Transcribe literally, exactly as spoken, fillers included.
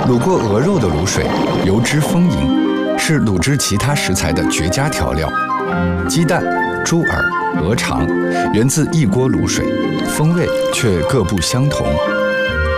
卤过鹅肉的卤水，油脂丰盈，是卤制其他食材的绝佳调料。鸡蛋、猪耳、鹅肠源自一锅卤水，风味却各不相同。